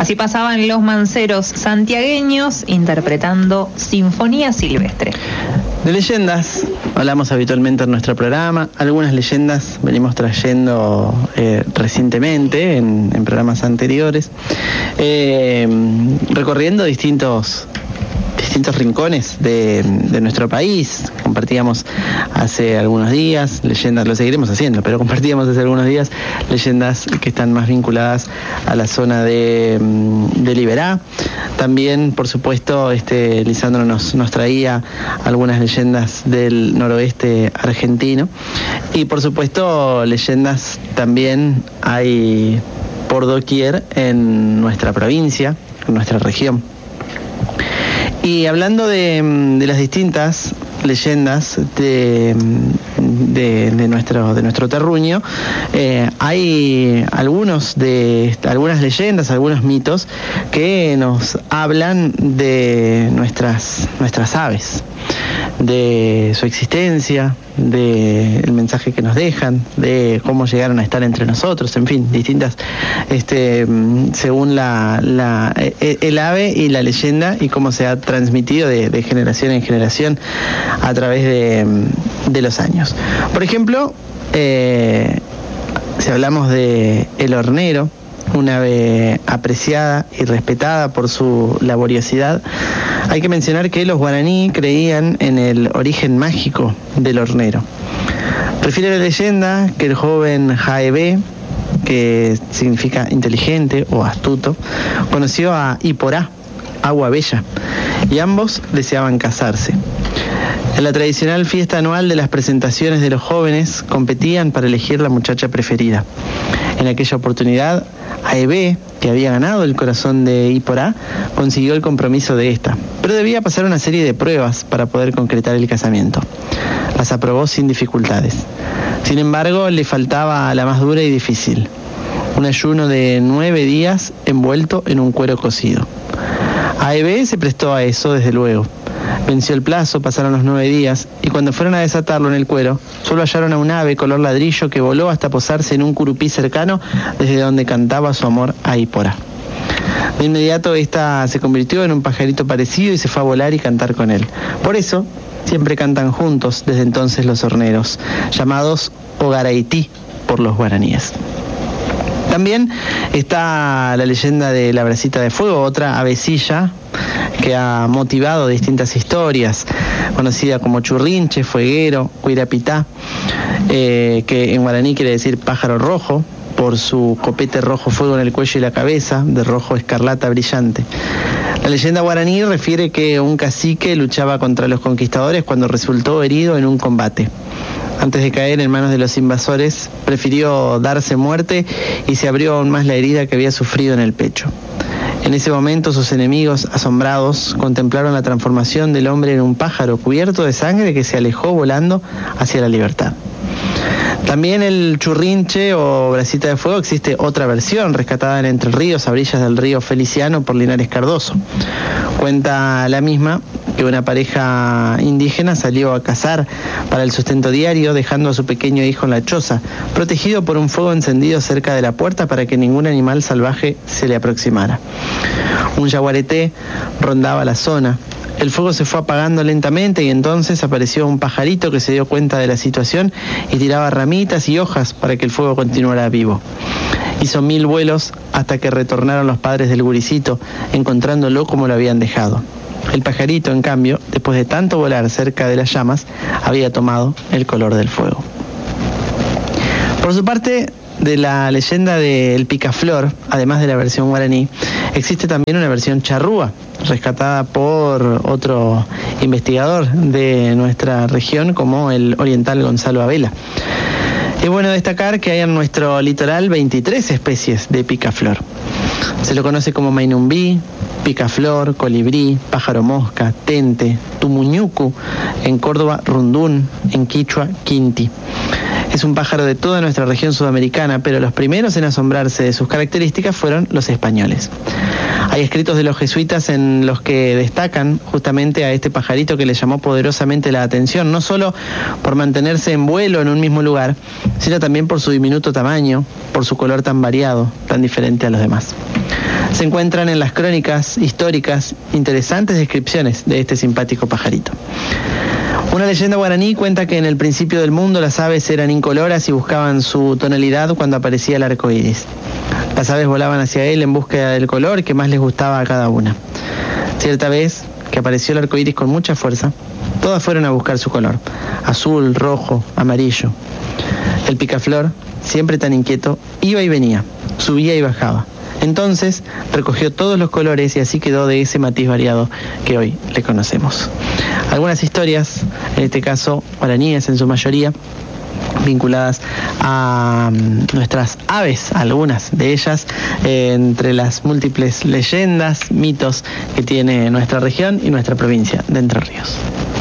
Así pasaban los manceros santiagueños interpretando Sinfonía Silvestre. De leyendas hablamos habitualmente en nuestro programa. Algunas leyendas venimos trayendo recientemente en programas anteriores, recorriendo distintos rincones de nuestro país. Compartíamos hace algunos días leyendas, lo seguiremos haciendo, pero compartíamos hace algunos días leyendas que están más vinculadas a la zona de Liberá. También, por supuesto, Lisandro nos traía algunas leyendas del noroeste argentino, y por supuesto leyendas también hay por doquier en nuestra provincia, en nuestra región. Y hablando de las distintas leyendas de nuestro terruño, hay algunas leyendas, algunos mitos que nos hablan de nuestras aves, de su existencia, del mensaje que nos dejan, de cómo llegaron a estar entre nosotros, en fin, distintas, según el ave y la leyenda, y cómo se ha transmitido de generación en generación a través de los años. Por ejemplo, si hablamos de el hornero, una ave apreciada y respetada por su laboriosidad, hay que mencionar que los guaraní creían en el origen mágico del hornero. Refiere la leyenda que el joven Jaebe, que significa inteligente o astuto, conoció a Iporá, agua bella, y ambos deseaban casarse. En la tradicional fiesta anual de las presentaciones de los jóvenes, competían para elegir la muchacha preferida. En aquella oportunidad, Aebe, que había ganado el corazón de Iporá, consiguió el compromiso de esta, pero debía pasar una serie de pruebas para poder concretar el casamiento. Las aprobó sin dificultades. Sin embargo, le faltaba la más dura y difícil: un ayuno de 9 días envuelto en un cuero cocido. Aebe se prestó a eso, desde luego. Venció el plazo, pasaron los 9 días, y cuando fueron a desatarlo en el cuero, solo hallaron a un ave color ladrillo que voló hasta posarse en un curupí cercano, desde donde cantaba su amor a Iporá. De inmediato esta se convirtió en un pajarito parecido y se fue a volar y cantar con él. Por eso siempre cantan juntos desde entonces los horneros, llamados Ogaraití por los guaraníes. También está la leyenda de la bracita de fuego, otra avecilla que ha motivado distintas historias, conocida como churrinche, fueguero, cuirapitá, que en guaraní quiere decir pájaro rojo, por su copete rojo fuego en el cuello y la cabeza, de rojo escarlata brillante. La leyenda guaraní refiere que un cacique luchaba contra los conquistadores cuando resultó herido en un combate. Antes de caer en manos de los invasores, prefirió darse muerte y se abrió aún más la herida que había sufrido en el pecho. En ese momento sus enemigos, asombrados, contemplaron la transformación del hombre en un pájaro cubierto de sangre que se alejó volando hacia la libertad. También el churrinche o bracita de fuego existe otra versión, rescatada en Entre Ríos, a orillas del río Feliciano por Linares Cardoso. Cuenta la misma que una pareja indígena salió a cazar para el sustento diario, dejando a su pequeño hijo en la choza, protegido por un fuego encendido cerca de la puerta para que ningún animal salvaje se le aproximara. Un yaguareté rondaba la zona. El fuego se fue apagando lentamente y entonces apareció un pajarito que se dio cuenta de la situación y tiraba ramitas y hojas para que el fuego continuara vivo. Hizo 1000 vuelos hasta que retornaron los padres del guricito, encontrándolo como lo habían dejado. El pajarito, en cambio, después de tanto volar cerca de las llamas, había tomado el color del fuego. Por su parte, de la leyenda del picaflor, además de la versión guaraní, existe también una versión charrúa, rescatada por otro investigador de nuestra región, como el oriental Gonzalo Abela. Es bueno destacar que hay en nuestro litoral 23 especies de picaflor. Se lo conoce como mainumbí, picaflor, colibrí, pájaro mosca, tente, tumuñucu, en Córdoba rundún, en Quichua quinti. Es un pájaro de toda nuestra región sudamericana, pero los primeros en asombrarse de sus características fueron los españoles. Hay escritos de los jesuitas en los que destacan justamente a este pajarito que le llamó poderosamente la atención, no solo por mantenerse en vuelo en un mismo lugar, sino también por su diminuto tamaño, por su color tan variado, tan diferente a los demás. se encuentran en las crónicas históricas interesantes descripciones de este simpático pajarito. Una leyenda guaraní cuenta que en el principio del mundo las aves eran incoloras y buscaban su tonalidad cuando aparecía el arco iris. Las aves volaban hacia él en búsqueda del color que más les gustaba a cada una. Cierta vez que apareció el arco iris con mucha fuerza, todas fueron a buscar su color: azul, rojo, amarillo. El picaflor, siempre tan inquieto, iba y venía, subía y bajaba. Entonces recogió todos los colores y así quedó de ese matiz variado que hoy le conocemos. Algunas historias, en este caso guaraníes en su mayoría, vinculadas a nuestras aves, algunas de ellas, entre las múltiples leyendas, mitos que tiene nuestra región y nuestra provincia de Entre Ríos.